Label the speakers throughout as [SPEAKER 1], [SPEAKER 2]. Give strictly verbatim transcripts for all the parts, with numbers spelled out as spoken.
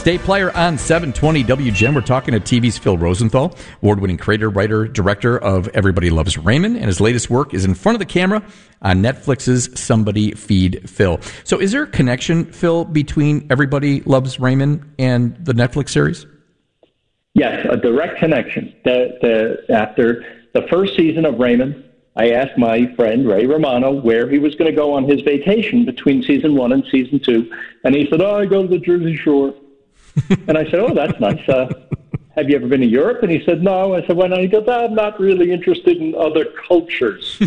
[SPEAKER 1] Dave Plyer on seven twenty W G N. We're talking to T V's Phil Rosenthal, award-winning creator, writer, director of Everybody Loves Raymond, and his latest work is in front of the camera on Netflix's Somebody Feed Phil. So is there a connection, Phil, between Everybody Loves Raymond and the Netflix series?
[SPEAKER 2] Yes, a direct connection. The, the, after the first season of Raymond, I asked my friend Ray Romano where he was going to go on his vacation between season one and season two, and he said, oh, I go to the Jersey Shore. And I said, oh, that's nice. Uh, have you ever been to Europe? And he said, no. I said, why not? He goes, I'm not really interested in other cultures.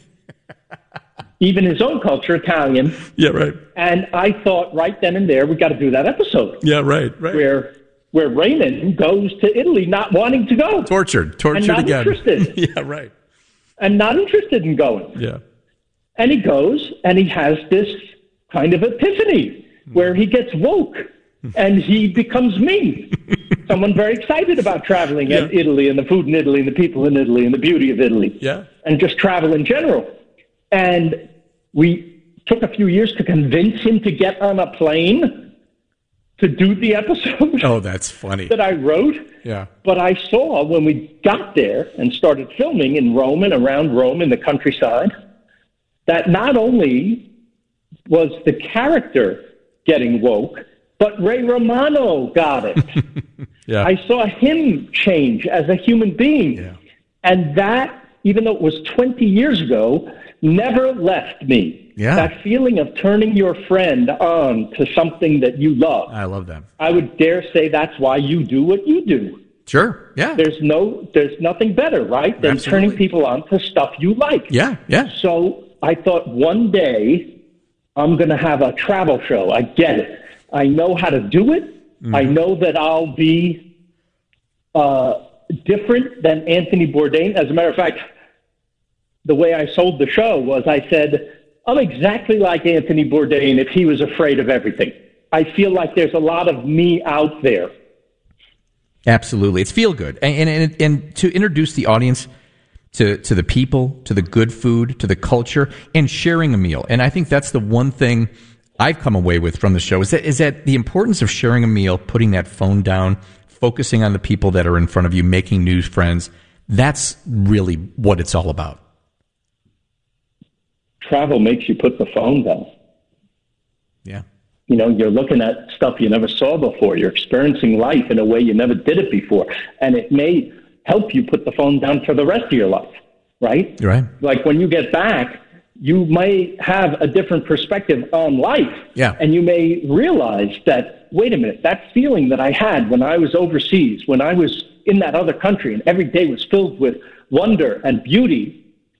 [SPEAKER 2] Even his own culture, Italian.
[SPEAKER 1] Yeah, right.
[SPEAKER 2] And I thought right then and there, we got to do that episode.
[SPEAKER 1] Yeah, right, right.
[SPEAKER 2] Where where Raymond goes to Italy not wanting to go.
[SPEAKER 1] Tortured, tortured
[SPEAKER 2] and not
[SPEAKER 1] again.
[SPEAKER 2] Interested.
[SPEAKER 1] Yeah, right.
[SPEAKER 2] And not interested in going.
[SPEAKER 1] Yeah.
[SPEAKER 2] And he goes, and he has this kind of epiphany mm. where he gets woke. And he becomes me, someone very excited about traveling yeah. in Italy and the food in Italy and the people in Italy and the beauty of Italy
[SPEAKER 1] yeah.
[SPEAKER 2] and just travel in general. And we took a few years to convince him to get on a plane to do the episode.
[SPEAKER 1] Oh, that's funny.
[SPEAKER 2] That I wrote.
[SPEAKER 1] Yeah.
[SPEAKER 2] But I saw when we got there and started filming in Rome and around Rome in the countryside that not only was the character getting woke, but Ray Romano got it. yeah. I saw him change as a human being.
[SPEAKER 1] Yeah.
[SPEAKER 2] And that, even though it was twenty years ago, never left me.
[SPEAKER 1] Yeah.
[SPEAKER 2] That feeling of turning your friend on to something that you love.
[SPEAKER 1] I love that.
[SPEAKER 2] I would dare say that's why you do what you do.
[SPEAKER 1] Sure, yeah.
[SPEAKER 2] There's no, there's nothing better, right, than
[SPEAKER 1] Absolutely.
[SPEAKER 2] turning people on to stuff you like.
[SPEAKER 1] Yeah, yeah.
[SPEAKER 2] So I thought one day I'm going to have a travel show. I get it. I know how to do it. Mm-hmm. I know that I'll be uh, different than Anthony Bourdain. As a matter of fact, the way I sold the show was I said, I'm exactly like Anthony Bourdain if he was afraid of everything. I feel like there's a lot of me out there.
[SPEAKER 1] Absolutely. It's feel good. And, and, and to introduce the audience to, to the people, to the good food, to the culture, and sharing a meal. And I think that's the one thing I've come away with from the show is that, is that the importance of sharing a meal, putting that phone down, focusing on the people that are in front of you, making new friends. That's really what it's all about.
[SPEAKER 2] Travel makes you put the phone down.
[SPEAKER 1] Yeah.
[SPEAKER 2] You know, you're looking at stuff you never saw before. You're experiencing life in a way you never did it before. And it may help you put the phone down for the rest of your life, right?
[SPEAKER 1] Right.
[SPEAKER 2] Like when you get back, you may have a different perspective on life.
[SPEAKER 1] Yeah.
[SPEAKER 2] And you may realize that, wait a minute, that feeling that I had when I was overseas, when I was in that other country, and every day was filled with wonder and beauty,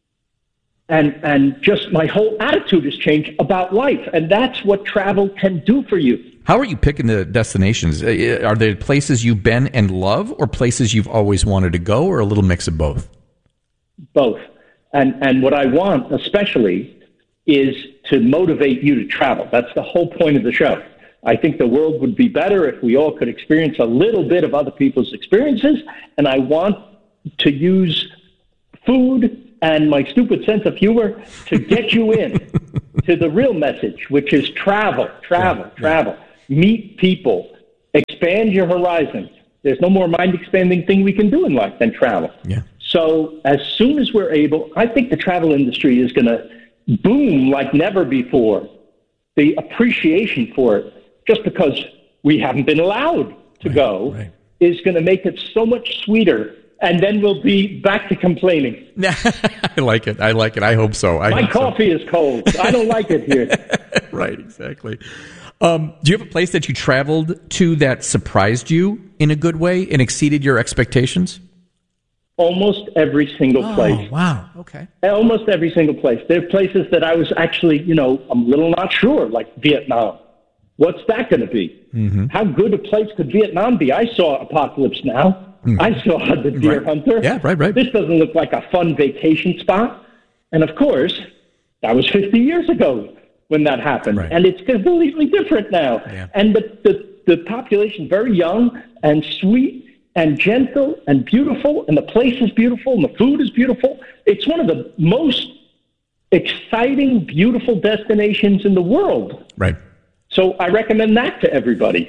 [SPEAKER 2] and and just my whole attitude has changed about life. And that's what travel can do for you.
[SPEAKER 1] How are you picking the destinations? Are there places you've been and love, or places you've always wanted to go, or a little mix of both?
[SPEAKER 2] Both. And and what I want especially is to motivate you to travel. That's the whole point of the show. I think the world would be better if we all could experience a little bit of other people's experiences. And I want to use food and my stupid sense of humor to get you in to the real message, which is travel, travel, yeah, travel. Yeah. Meet people, expand your horizons. There's no more mind-expanding thing we can do in life than travel.
[SPEAKER 1] Yeah.
[SPEAKER 2] So as soon as we're able, I think the travel industry is going to boom like never before. The appreciation for it, just because we haven't been allowed to
[SPEAKER 1] right,
[SPEAKER 2] go,
[SPEAKER 1] right.
[SPEAKER 2] is going to make it so much sweeter. And then we'll be back to complaining.
[SPEAKER 1] I like it. I like it. I hope so. I
[SPEAKER 2] My
[SPEAKER 1] hope
[SPEAKER 2] coffee
[SPEAKER 1] so.
[SPEAKER 2] is cold. I don't like it here.
[SPEAKER 1] Right, exactly. Um, do you have a place that you traveled to that surprised you in a good way and exceeded your expectations?
[SPEAKER 2] Almost every single
[SPEAKER 1] oh,
[SPEAKER 2] place.
[SPEAKER 1] Wow. Okay.
[SPEAKER 2] Almost every single place. There are places that I was actually, you know, I'm a little not sure, like Vietnam. What's that going to be? Mm-hmm. How good a place could Vietnam be? I saw Apocalypse Now. Mm-hmm. I saw The Deer
[SPEAKER 1] right.
[SPEAKER 2] Hunter.
[SPEAKER 1] Yeah, right, right.
[SPEAKER 2] This doesn't look like a fun vacation spot. And of course, that was fifty years ago when that happened.
[SPEAKER 1] Right.
[SPEAKER 2] And it's completely different now.
[SPEAKER 1] Yeah.
[SPEAKER 2] And the, the, the population very young and sweet and gentle and beautiful, and the place is beautiful, and the food is beautiful. It's one of the most exciting, beautiful destinations in the world.
[SPEAKER 1] Right.
[SPEAKER 2] So I recommend that to everybody.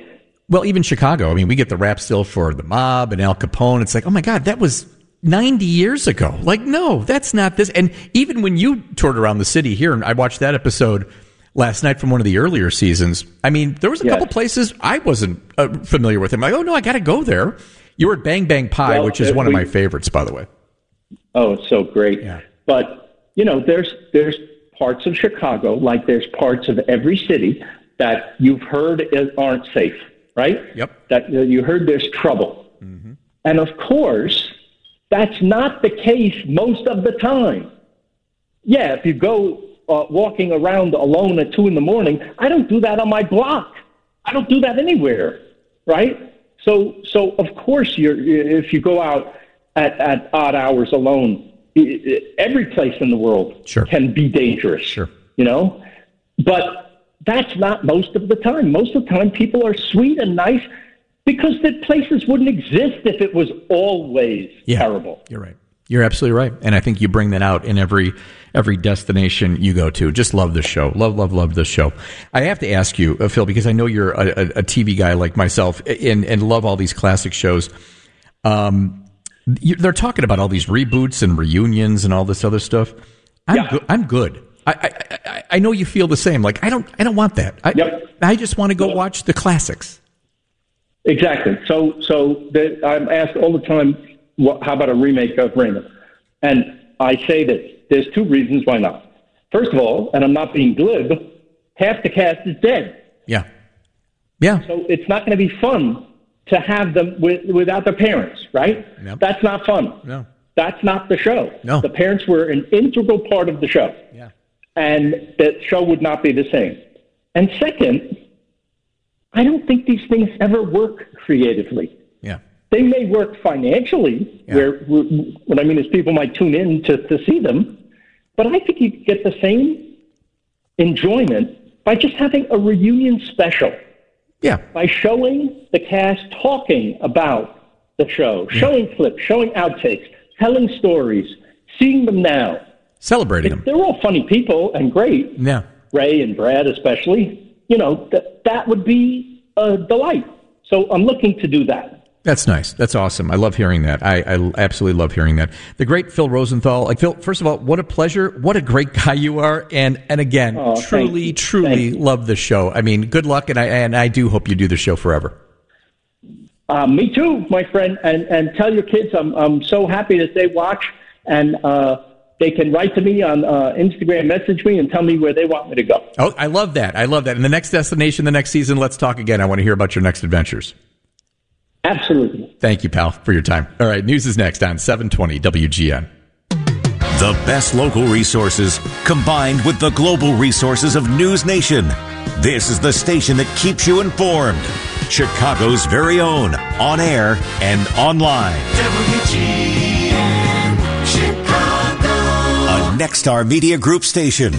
[SPEAKER 1] Well, even Chicago. I mean, we get the rap still for the mob and Al Capone. It's like, oh my God, that was ninety years ago. Like, no, that's not this. And even when you toured around the city here, and I watched that episode last night from one of the earlier seasons, I mean, there was a yes. couple places I wasn't uh, familiar with. I'm like, oh no, I got to go there. You were at Bang Bang Pie, well, which is one we, of my favorites, by the way.
[SPEAKER 2] Oh, it's so great.
[SPEAKER 1] Yeah.
[SPEAKER 2] But, you know, there's there's parts of Chicago, like there's parts of every city that you've heard aren't safe, right?
[SPEAKER 1] Yep.
[SPEAKER 2] That you heard there's trouble.
[SPEAKER 1] Mm-hmm.
[SPEAKER 2] And of course, that's not the case most of the time. Yeah, if you go uh, walking around alone at two in the morning, I don't do that on my block. I don't do that anywhere, right? So, so of course, you're, if you go out at, at odd hours alone, every place in the world
[SPEAKER 1] sure.
[SPEAKER 2] can be dangerous,
[SPEAKER 1] sure.
[SPEAKER 2] you know? But that's not most of the time. Most of the time, people are sweet and nice because the places wouldn't exist if it was always
[SPEAKER 1] yeah,
[SPEAKER 2] terrible.
[SPEAKER 1] You're right. You're absolutely right. And I think you bring that out in every every destination you go to. Just love this show. Love, love, love this show. I have to ask you, uh, Phil, because I know you're a, a, a T V guy like myself and, and love all these classic shows. Um, you, they're talking about all these reboots and reunions and all this other stuff. I'm,
[SPEAKER 2] yeah.
[SPEAKER 1] go- I'm good. I, I I know you feel the same. Like, I don't I don't want that. I,
[SPEAKER 2] yep.
[SPEAKER 1] I just want to go
[SPEAKER 2] yep.
[SPEAKER 1] watch the classics.
[SPEAKER 2] Exactly. So so the, I'm asked all the time, what, how about a remake of Raymond? And I say this. There's two reasons why not. First of all, and I'm not being glib, half the cast is dead.
[SPEAKER 1] Yeah. Yeah.
[SPEAKER 2] So it's not going to be fun to have them with, without their parents, right?
[SPEAKER 1] Yep.
[SPEAKER 2] That's not fun.
[SPEAKER 1] No.
[SPEAKER 2] That's not the show.
[SPEAKER 1] No.
[SPEAKER 2] The parents were an integral part of the show.
[SPEAKER 1] Yeah.
[SPEAKER 2] And the show would not be the same. And second, I don't think these things ever work creatively.
[SPEAKER 1] Yeah.
[SPEAKER 2] They may work financially,
[SPEAKER 1] yeah.
[SPEAKER 2] where, where what I mean is people might tune in to, to see them, but I think you get the same enjoyment by just having a reunion special.
[SPEAKER 1] Yeah.
[SPEAKER 2] By showing the cast talking about the show, yeah. showing clips, showing outtakes, telling stories, seeing them now.
[SPEAKER 1] Celebrating
[SPEAKER 2] it,
[SPEAKER 1] them.
[SPEAKER 2] They're all funny people and great.
[SPEAKER 1] Yeah.
[SPEAKER 2] Ray and Brad especially. You know, that that would be a delight. So I'm looking to do that.
[SPEAKER 1] That's nice. That's awesome. I love hearing that. I, I absolutely love hearing that. The great Phil Rosenthal. Like Phil, first of all, what a pleasure. What a great guy you are. And and again,
[SPEAKER 2] oh,
[SPEAKER 1] truly, truly love the show. I mean, good luck, and I and I do hope you do the show forever.
[SPEAKER 2] Uh, me too, my friend. And and tell your kids I'm I'm so happy that they watch, and uh, they can write to me on uh, Instagram, message me, and tell me where they want me to go.
[SPEAKER 1] Oh, I love that. I love that. And the next destination, the next season, let's talk again. I want to hear about your next adventures.
[SPEAKER 2] Absolutely.
[SPEAKER 1] Thank you, pal, for your time. All right, news is next on seven twenty W G N.
[SPEAKER 3] The best local resources combined with the global resources of News Nation. This is the station that keeps you informed. Chicago's very own, on air and online.
[SPEAKER 4] W G N Chicago.
[SPEAKER 3] A Nexstar Media Group station.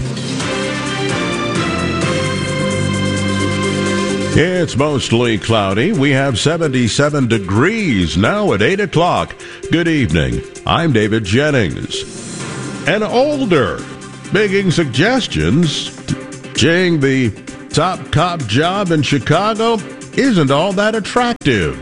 [SPEAKER 5] It's mostly cloudy. We have seventy-seven degrees now at eight o'clock. Good evening. I'm David Jennings. An older making suggestions saying the top cop job in Chicago isn't all that attractive.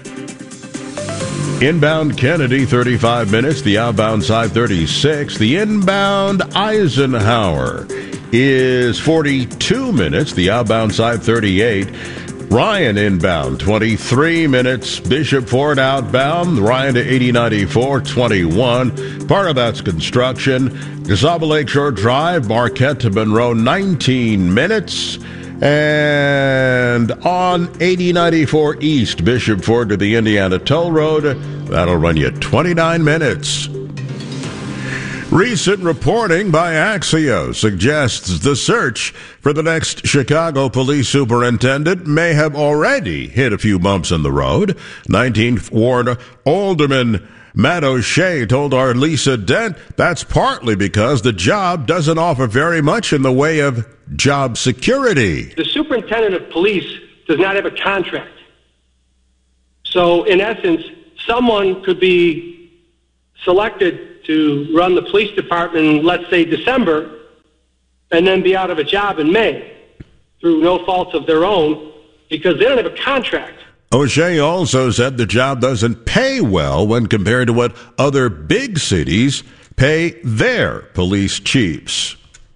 [SPEAKER 5] Inbound Kennedy, thirty-five minutes. The outbound side, thirty-six. The inbound Eisenhower is forty-two minutes. The outbound side, thirty-eight. Ryan inbound, twenty-three minutes. Bishop Ford outbound. Ryan to eighty ninety-four, twenty-one. Part of that's construction. Gazaba Lakeshore Drive, Marquette to Monroe, nineteen minutes. And on eighty ninety-four East, Bishop Ford to the Indiana Toll Road, that'll run you twenty-nine minutes. Recent reporting by Axios suggests the search for the next Chicago police superintendent may have already hit a few bumps in the road. nineteenth Ward Alderman Matt O'Shea told our Lisa Dent that's partly because the job doesn't offer very much in the way of job security.
[SPEAKER 6] The superintendent of police does not have a contract. So, in essence, someone could be selected to run the police department, let's say December, and then be out of a job in May through no fault of their own, because they don't have a contract.
[SPEAKER 5] O'Shea also said the job doesn't pay well when compared to what other big cities pay their police chiefs.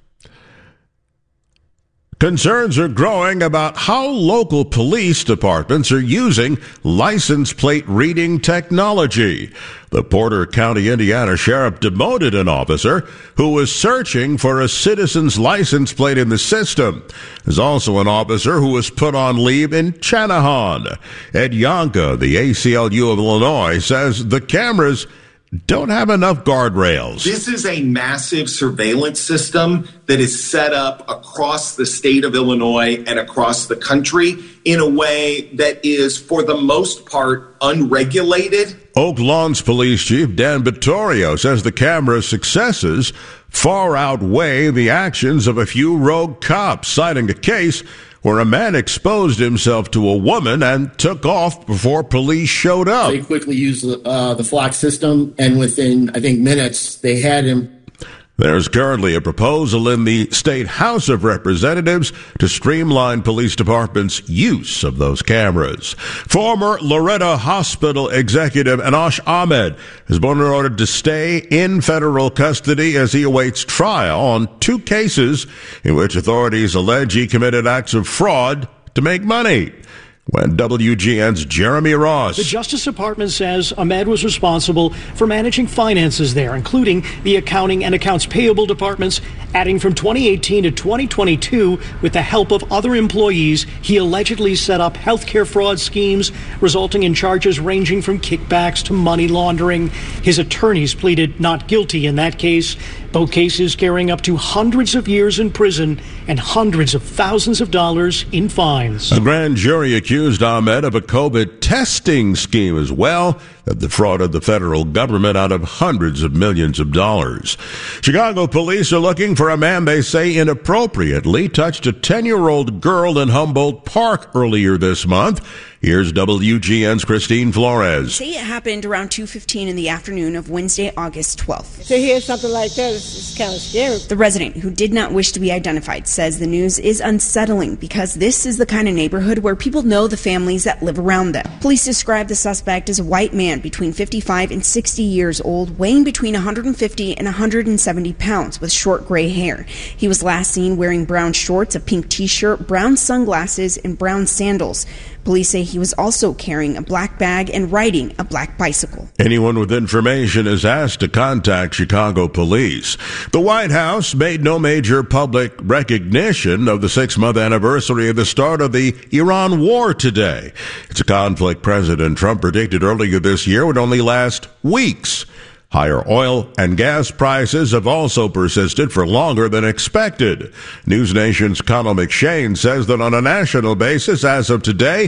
[SPEAKER 5] Concerns are growing about how local police departments are using license plate reading technology. The Porter County, Indiana sheriff demoted an officer who was searching for a citizen's license plate in the system. There's also an officer who was put on leave in Channahon. Ed Yonka, the A C L U of Illinois, says the cameras don't have enough guardrails.
[SPEAKER 7] This is a massive surveillance system that is set up across the state of Illinois and across the country in a way that is, for the most part, unregulated.
[SPEAKER 5] Oak Lawns Police Chief Dan Vittorio says the camera's successes far outweigh the actions of a few rogue cops, citing a case where a man exposed himself to a woman and took off before police showed up.
[SPEAKER 8] They quickly used the, uh, the flock system, and within, I think, minutes, they had him.
[SPEAKER 5] There's currently a proposal in the State House of Representatives to streamline police departments' use of those cameras. Former Loretta Hospital executive Anosh Ahmed has been ordered to stay in federal custody as he awaits trial on two cases in which authorities allege he committed acts of fraud to make money. When W G N's Jeremy Ross.
[SPEAKER 9] The Justice Department says Ahmed was responsible for managing finances there, including the accounting and accounts payable departments. Adding from twenty eighteen to twenty twenty-two, with the help of other employees, he allegedly set up healthcare fraud schemes, resulting in charges ranging from kickbacks to money laundering. His attorneys pleaded not guilty in that case. Both cases carrying up to hundreds of years in prison and hundreds of thousands of dollars in fines.
[SPEAKER 5] A grand jury accused Ahmed of a COVID testing scheme as well that defrauded the federal government out of hundreds of millions of dollars. Chicago police are looking for a man they say inappropriately touched a ten-year-old girl in Humboldt Park earlier this month. Here's W G N's Christine Flores.
[SPEAKER 10] Say it happened around two fifteen in the afternoon of Wednesday, August twelfth.
[SPEAKER 11] To hear something like that is kind of scary.
[SPEAKER 10] The resident, who did not wish to be identified, says the news is unsettling because this is the kind of neighborhood where people know the families that live around them. Police describe the suspect as a white man between fifty-five and sixty years old, weighing between one hundred fifty and one hundred seventy pounds with short gray hair. He was last seen wearing brown shorts, a pink t-shirt, brown sunglasses, and brown sandals. Police say he was also carrying a black bag and riding a black bicycle.
[SPEAKER 5] Anyone with information is asked to contact Chicago police. The White House made no major public recognition of the six-month anniversary of the start of the Iran war today. It's a conflict President Trump predicted earlier this year would only last weeks. Higher oil and gas prices have also persisted for longer than expected. News Nation's Connell McShane says that on a national basis, as of today,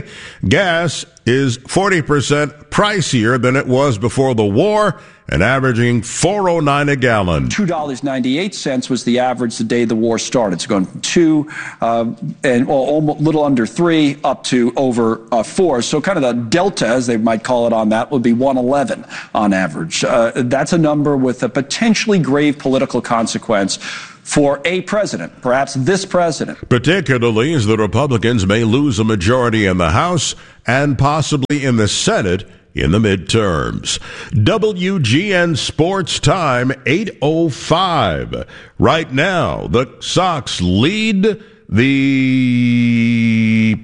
[SPEAKER 5] gas is forty percent pricier than it was before the war and averaging four oh nine a gallon.
[SPEAKER 12] two dollars and ninety-eight cents was the average the day the war started. It's gone from two uh, and well, almost little under three up to over uh, four. So kind of the delta, as they might call it on that, would be one eleven on average. Uh, that's a number with a potentially grave political consequence for a president, perhaps this president.
[SPEAKER 5] Particularly as the Republicans may lose a majority in the House and possibly in the Senate in the midterms. W G N Sports Time, eight oh five. Right now, the Sox lead the...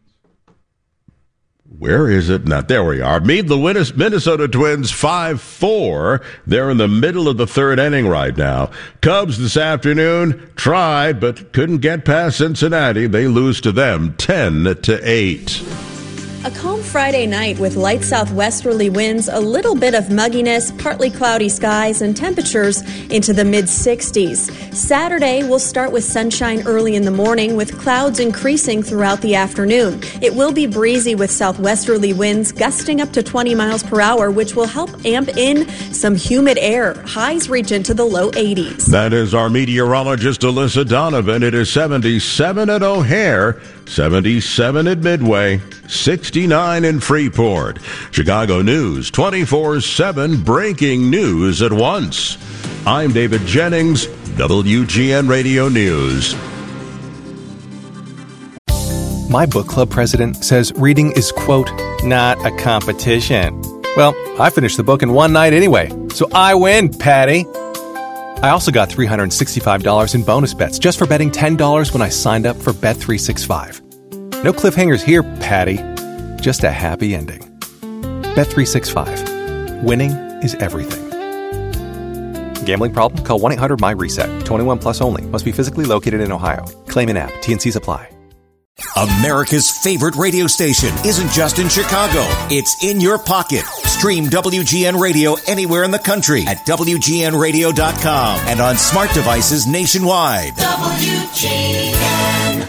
[SPEAKER 5] Where is it? Not there we are. Meet the Minnesota Twins five four. They're in the middle of the third inning right now. Cubs this afternoon tried but couldn't get past Cincinnati. They lose to them ten to eight.
[SPEAKER 13] A calm Friday night with light southwesterly winds, a little bit of mugginess, partly cloudy skies, and temperatures into the mid sixties. Saturday will start with sunshine early in the morning with clouds increasing throughout the afternoon. It will be breezy with southwesterly winds gusting up to twenty miles per hour, which will help amp in some humid air. Highs reach into the low eighties.
[SPEAKER 5] That is our meteorologist Alyssa Donovan. It is seventy-seven at O'Hare, seventy-seven at Midway, sixty-nine in Freeport. Chicago News, twenty-four seven breaking news at once. I'm David Jennings, W G N Radio News.
[SPEAKER 14] My book club president says reading is, quote, not a competition. Well, I finished the book in one night anyway, so I win, Patty. I also got three hundred sixty-five dollars in bonus bets just for betting ten dollars when I signed up for Bet three sixty-five. No cliffhangers here, Patty. Just a happy ending. Bet three sixty-five. Winning is everything. Gambling problem? Call one eight hundred my reset. twenty-one plus only. Must be physically located in Ohio. Claim in app. T and C's apply.
[SPEAKER 3] America's favorite radio station isn't just in Chicago. It's in your pocket. Stream W G N Radio anywhere in the country at W G N radio dot com and on smart devices nationwide.
[SPEAKER 4] W G N.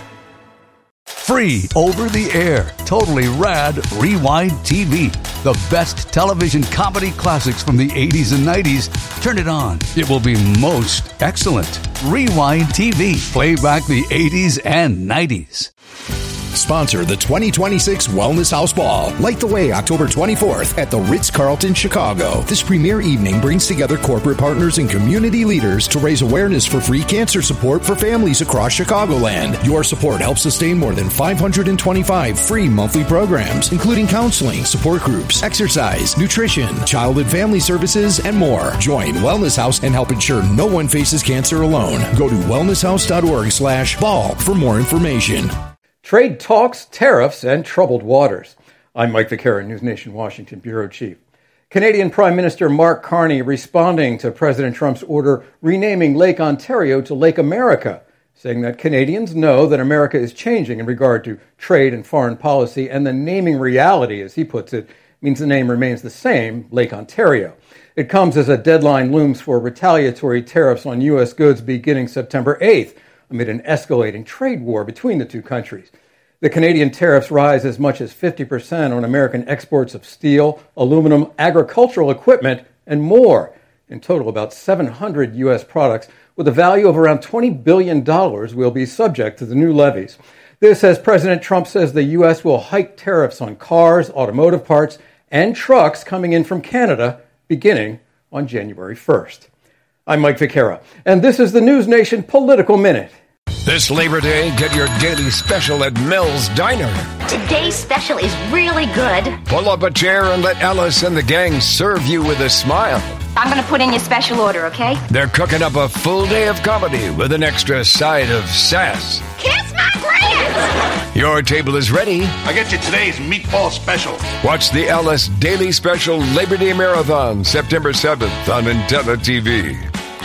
[SPEAKER 15] Free over the air, totally rad Rewind T V. The best television comedy classics from the eighties and nineties. Turn it on. It will be most excellent. Rewind T V. Play back the eighties and nineties.
[SPEAKER 16] Sponsor the twenty twenty-six Wellness House Ball. Light the way October twenty-fourth at the Ritz-Carlton, Chicago. This premier evening brings together corporate partners and community leaders to raise awareness for free cancer support for families across Chicagoland. Your support helps sustain more than five hundred twenty-five free monthly programs, including counseling, support groups, exercise, nutrition, child and family services, and more. Join Wellness House and help ensure no one faces cancer alone. Go to wellnesshouse.org slash ball for more information.
[SPEAKER 17] Trade talks, tariffs, and troubled waters. I'm Mike Vaquera, News Nation Washington Bureau Chief. Canadian Prime Minister Mark Carney responding to President Trump's order renaming Lake Ontario to Lake America, saying that Canadians know that America is changing in regard to trade and foreign policy, and the naming reality, as he puts it, means the name remains the same, Lake Ontario. It comes as a deadline looms for retaliatory tariffs on U S goods beginning September eighth, amid an escalating trade war between the two countries. The Canadian tariffs rise as much as fifty percent on American exports of steel, aluminum, agricultural equipment, and more. In total, about seven hundred U S products with a value of around twenty billion dollars will be subject to the new levies. This as President Trump says the U S will hike tariffs on cars, automotive parts, and trucks coming in from Canada beginning on January first. I'm Mike Vaquera, and this is the News Nation Political Minute.
[SPEAKER 18] This Labor Day, get your daily special at Mel's Diner.
[SPEAKER 19] Today's special is really good.
[SPEAKER 18] Pull up a chair and let Alice and the gang serve you with a smile.
[SPEAKER 19] I'm going to put in your special order, okay?
[SPEAKER 18] They're cooking up a full day of comedy with an extra side of sass.
[SPEAKER 19] Kiss my grand!
[SPEAKER 18] Your table is ready.
[SPEAKER 20] I get you today's meatball special.
[SPEAKER 18] Watch the Alice Daily Special Labor Day Marathon, September seventh on Intella T V.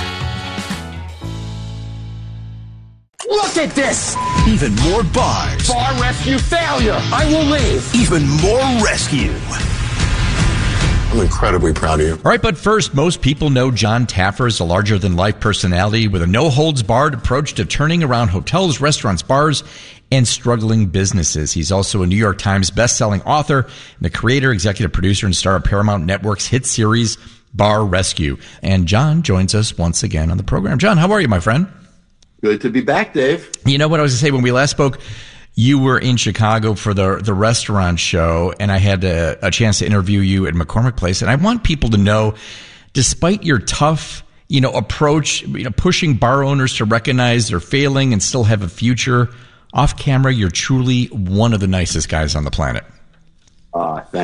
[SPEAKER 21] Look at this!
[SPEAKER 15] Even more bars.
[SPEAKER 21] Bar rescue failure. I will leave.
[SPEAKER 15] Even more rescue.
[SPEAKER 22] I'm incredibly proud of you.
[SPEAKER 1] All right, but first, most people know John Taffer as a larger-than-life personality with a no-holds-barred approach to turning around hotels, restaurants, bars, and struggling businesses. He's also a New York Times best-selling author and the creator, executive producer, and star of Paramount Network's hit series, Bar Rescue. And John joins us once again on the program. John, how are you, my friend?
[SPEAKER 22] Good to be back, Dave.
[SPEAKER 1] You know what I was going to say? When we last spoke, you were in Chicago for the the restaurant show, and I had a, a chance to interview you at McCormick Place. And I want people to know, despite your tough, you know, approach, you know, pushing bar owners to recognize they're failing and still have a future, off camera, you're truly one of the nicest guys on the planet.
[SPEAKER 22] Uh, thank